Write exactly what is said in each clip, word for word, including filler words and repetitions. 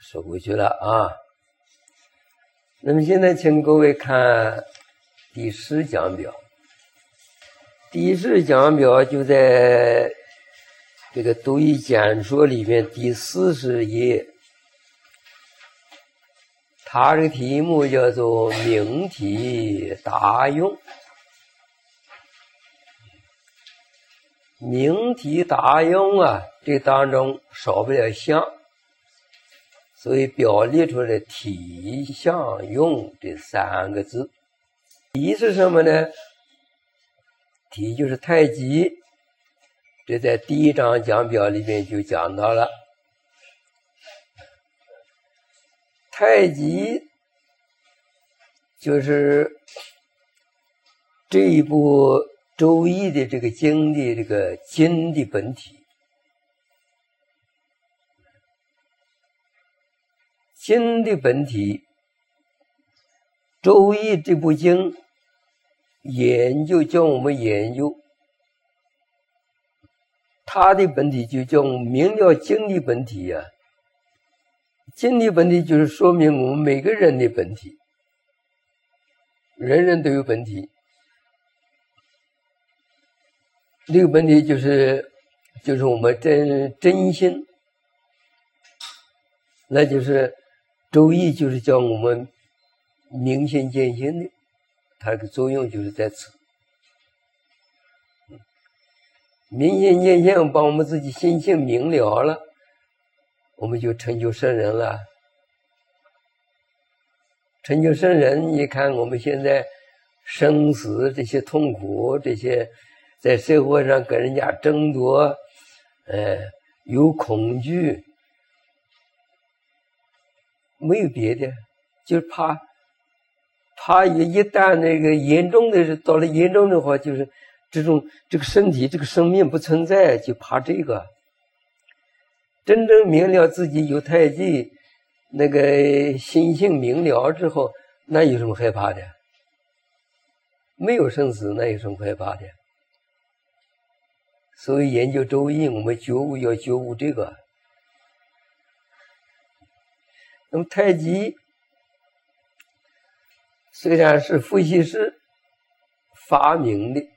说过去了啊。那么现在请各位看第十讲表。第十讲表就在这个读一简说里面第四十页，它这个题目叫做命题大用。命题大用啊，这当中少不了象，所以表列出来体相用这三个字。体是什么呢？体就是太极，这在第一章讲表里面就讲到了。太极就是这一部周易的这个经的这个经的本体。经的本体，周易这部经研究叫我们研究，它的本体就叫我们明了经的本体呀、啊。经的本体就是说明我们每个人的本体，人人都有本体。这个本体就是就是我们真真心，那就是周易就是叫我们明心见性的，它的作用就是在此。明心见性，把我们自己心性明了了，我们就成就圣人了。成就圣人，你看我们现在生死这些痛苦，这些在社会上跟人家争夺，呃，有恐惧，没有别的，就是怕怕一旦那个严重的到了严重的话，就是这种这个身体这个生命不存在，就怕这个。真正明了自己有太极，那个心性明了之后，那有什么害怕的？没有生死，那有什么害怕的？所以研究周易，我们觉悟要觉悟这个。那么太极虽然是伏羲氏发明的，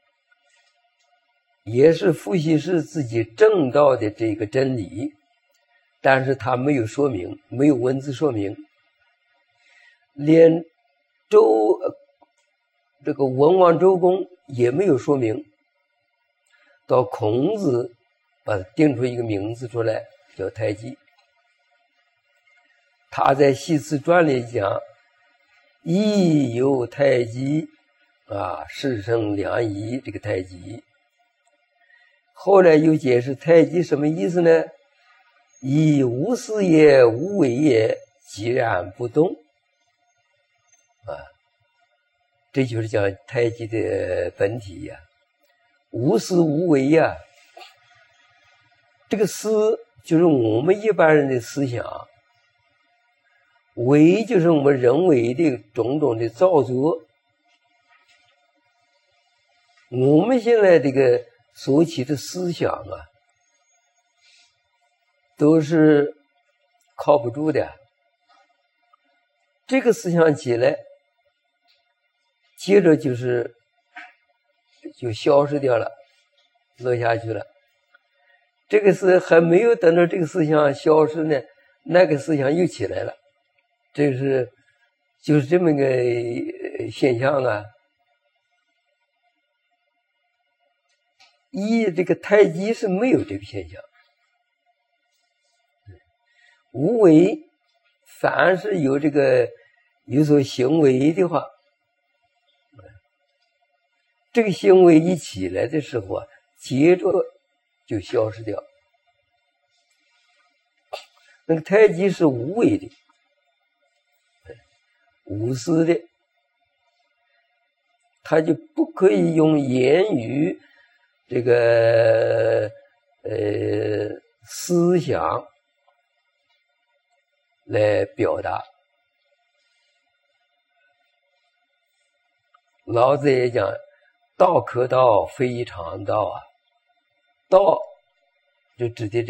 也是伏羲氏自己证到的这个真理，但是他没有说明，没有文字说明，连周这个文王周公也没有说明，到孔子把它定出一个名字出来，叫太极。他在《系辞传》里讲，亦有太极啊，世生良宜，这个太极。后来又解释太极什么意思呢？以无事也，无为也，寂然不动啊，这就是讲太极的本体呀、啊，无事无为呀、啊。这个思就是我们一般人的思想，为就是我们人为的种种的造作。我们现在这个所起的思想啊，都是靠不住的。这个思想起来，接着就是就消失掉了，落下去了。这个是还没有等到这个思想消失呢，那个思想又起来了。这是就是这么个现象啊。一这个太极是没有这个现象。无为，凡是有这个有所行为的话，这个行为一起来的时候啊，接着就消失掉。那个太极是无为的，无私的，他就不可以用言语这个呃思想来表达。老子也讲，道可道，非常道啊。道就指的这